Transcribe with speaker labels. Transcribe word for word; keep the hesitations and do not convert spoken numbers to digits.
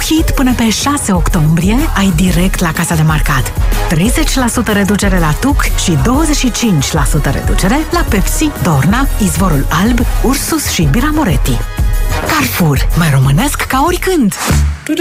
Speaker 1: hit până pe șase octombrie ai direct la casa de marcat. treizeci la sută reducere la Tuc și douăzeci și cinci la sută reducere la Pepsi, Dorna, Izvorul Alb, Ursus și Bira Moretti. Carrefour. Mai românesc ca oricând!